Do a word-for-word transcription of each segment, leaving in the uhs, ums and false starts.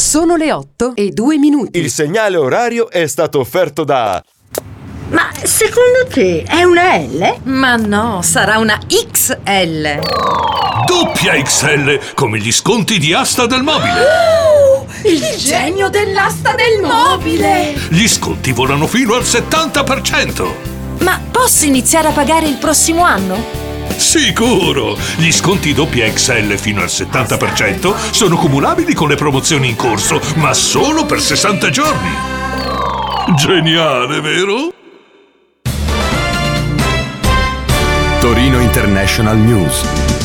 Sono le otto e due minuti. Il segnale orario è stato offerto da... Ma secondo te è una L? Ma no, sarà una X L. Doppia X L, come gli sconti di Asta del Mobile. Oh, il genio dell'asta del mobile. Gli sconti volano fino al settanta per cento. Ma posso iniziare a pagare il prossimo anno? Sicuro! Gli sconti doppia X L fino al settanta per cento sono cumulabili con le promozioni in corso, ma solo per sessanta giorni. Geniale, vero? Torino International News.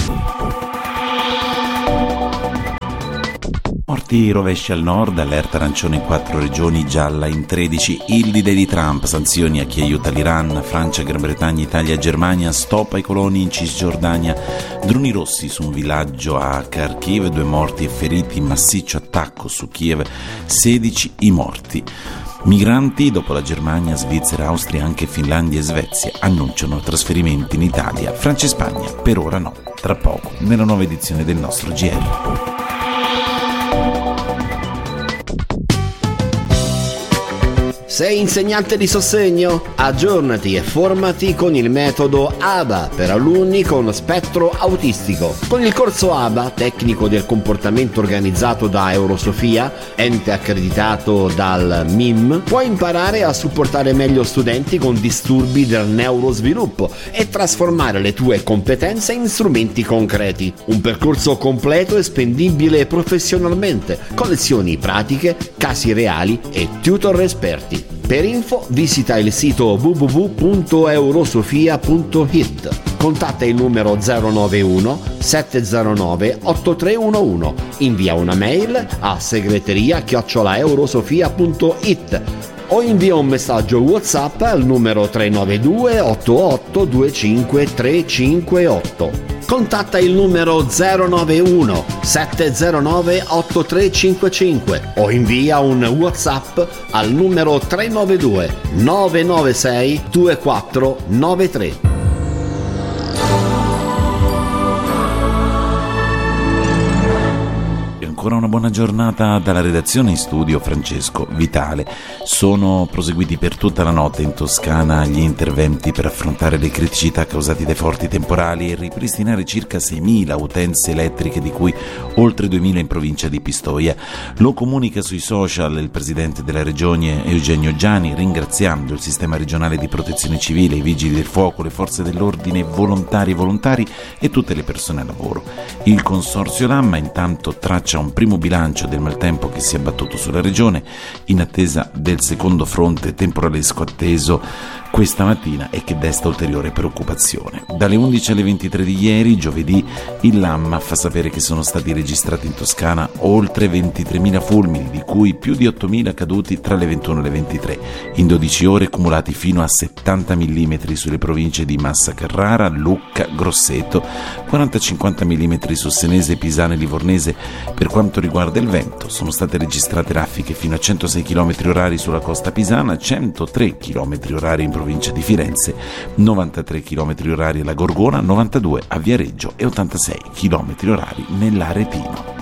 Morti, rovesci al nord, allerta arancione in quattro regioni, gialla in tredici, il D-Day di Trump, sanzioni a chi aiuta l'Iran, Francia, Gran Bretagna, Italia, Germania, stop ai coloni in Cisgiordania, droni rossi su un villaggio a Kharkiv, due morti e feriti, massiccio attacco su Kiev, sedici i morti. Migranti, dopo la Germania, Svizzera, Austria, anche Finlandia e Svezia annunciano trasferimenti in Italia, Francia e Spagna, per ora no, tra poco, nella nuova edizione del nostro G R. Sei insegnante di sostegno? Aggiornati e formati con il metodo A B A per alunni con spettro autistico. Con il corso A B A, tecnico del comportamento organizzato da Eurosofia, ente accreditato dal M I M, puoi imparare a supportare meglio studenti con disturbi del neurosviluppo e trasformare le tue competenze in strumenti concreti. Un percorso completo e spendibile professionalmente, con lezioni pratiche, casi reali e tutor esperti. Per info visita il sito w w w punto eurosofia punto i t. Contatta il numero zero nove uno sette zero nove otto tre uno uno. Invia una mail a segreteria chiocciola eurosofia punto i t o invia un messaggio WhatsApp al numero tre nove due otto otto due cinque tre cinque otto. Contatta il numero zero nove uno sette zero nove otto tre cinque cinque o invia un WhatsApp al numero tre nove due nove nove sei due quattro nove tre. Ancora una buona giornata dalla redazione, in studio Francesco Vitale. Sono proseguiti per tutta la notte in Toscana gli interventi per affrontare le criticità causate dai forti temporali e ripristinare circa seimila utenze elettriche, di cui oltre duemila in provincia di Pistoia. Lo comunica sui social il presidente della regione Eugenio Giani, ringraziando il sistema regionale di protezione civile, i vigili del fuoco, le forze dell'ordine, volontari e volontari e tutte le persone a lavoro. Il consorzio Lamma intanto traccia un primo bilancio del maltempo che si è abbattuto sulla regione, in attesa del secondo fronte temporalesco atteso questa mattina e che desta ulteriore preoccupazione. Dalle undici alle ventitré di ieri, giovedì, il Lamma fa sapere che sono stati registrati in Toscana oltre ventitremila fulmini, di cui più di ottomila caduti tra le ventuno e le ventitré, in dodici ore cumulati fino a settanta millimetri sulle province di Massa Carrara, Lucca, Grosseto, quaranta cinquanta millimetri su Senese, Pisano e Livornese. Per quanto riguarda il vento, sono state registrate raffiche fino a centosei chilometri orari sulla costa pisana, centotré chilometri orari in provincia di Firenze, novantatré chilometri orari alla Gorgona, novantadue a Viareggio e ottantasei chilometri orari nell'Aretino.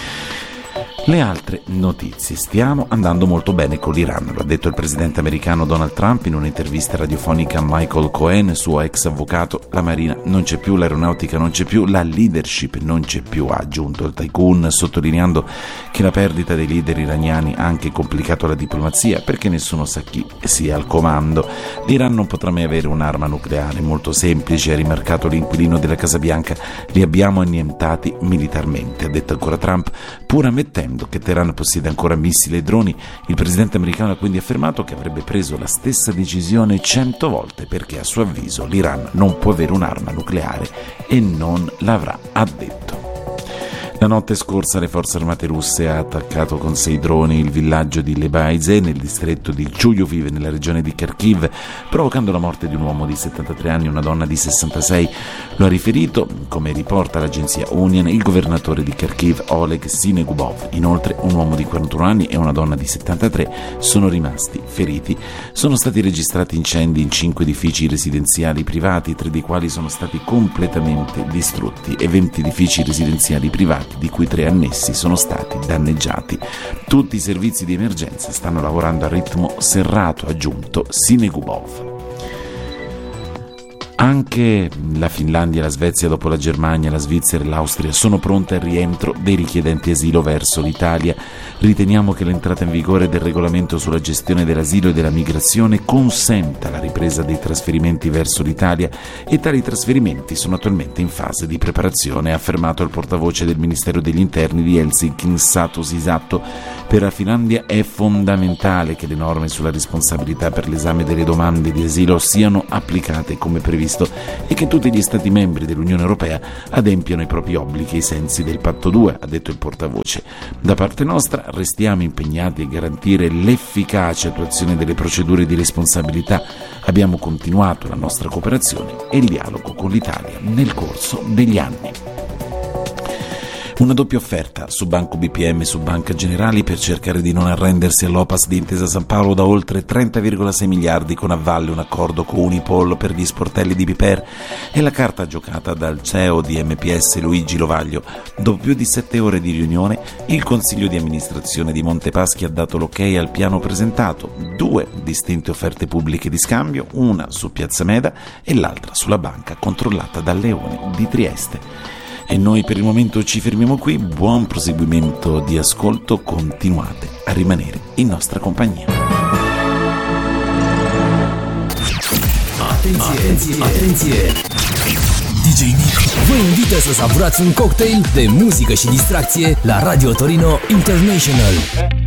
Le altre notizie. Stiamo andando molto bene con l'Iran, lo ha detto il presidente americano Donald Trump in un'intervista radiofonica a Michael Cohen, suo ex avvocato. La marina non c'è più, l'aeronautica non c'è più, la leadership non c'è più, ha aggiunto il tycoon, sottolineando che la perdita dei leader iraniani ha anche complicato la diplomazia, perché nessuno sa chi sia al comando. L'Iran non potrà mai avere un'arma nucleare, molto semplice, ha rimarcato l'inquilino della Casa Bianca. Li abbiamo annientati militarmente, ha detto ancora Trump, pur ammettendo che Teheran possiede ancora missili e droni. Il presidente americano ha quindi affermato che avrebbe preso la stessa decisione cento volte, perché a suo avviso l'Iran non può avere un'arma nucleare e non l'avrà, ha detto. La notte scorsa le forze armate russe hanno attaccato con sei droni il villaggio di Lebaize nel distretto di Chuyoviv nella regione di Kharkiv, provocando la morte di un uomo di settantatré anni e una donna di sessantasei. Lo ha riferito, come riporta l'agenzia Union, il governatore di Kharkiv Oleg Sinegubov. Inoltre un uomo di quarantuno anni e una donna di settantatré sono rimasti feriti. Sono stati registrati incendi in cinque edifici residenziali privati, tre dei quali sono stati completamente distrutti, e venti edifici residenziali privati, di cui tre annessi, sono stati danneggiati. Tutti i servizi di emergenza stanno lavorando a ritmo serrato, ha aggiunto Sinegubov. Anche la Finlandia e la Svezia, dopo la Germania, la Svizzera e l'Austria, sono pronte al rientro dei richiedenti asilo verso l'Italia. Riteniamo che l'entrata in vigore del regolamento sulla gestione dell'asilo e della migrazione consenta la ripresa dei trasferimenti verso l'Italia, e tali trasferimenti sono attualmente in fase di preparazione, ha affermato il portavoce del Ministero degli Interni di Helsinki, Satu Sisato. Per la Finlandia è fondamentale che le norme sulla responsabilità per l'esame delle domande di asilo siano applicate come previsto e che tutti gli Stati membri dell'Unione Europea adempiano i propri obblighi ai sensi del Patto due, ha detto il portavoce. Da parte nostra restiamo impegnati a garantire l'efficace attuazione delle procedure di responsabilità. Abbiamo continuato la nostra cooperazione e il dialogo con l'Italia nel corso degli anni. Una doppia offerta su Banco B P M e su Banca Generali per cercare di non arrendersi all'Opas di Intesa San Paolo da oltre trenta virgola sei miliardi, con a valle un accordo con Unipol per gli sportelli di Biper, e la carta giocata dal C E O di M P S Luigi Lovaglio. Dopo più di sette ore di riunione, il Consiglio di amministrazione di Montepaschi ha dato l'ok al piano presentato: due distinte offerte pubbliche di scambio, una su Piazza Meda e l'altra sulla banca controllata da Leone di Trieste. E noi per il momento ci fermiamo qui. Buon proseguimento di ascolto, continuate a rimanere in nostra compagnia. Atenție, atenție! D J Nick vă invită să savurați un cocktail de muzică și distracție la Radio Torino International.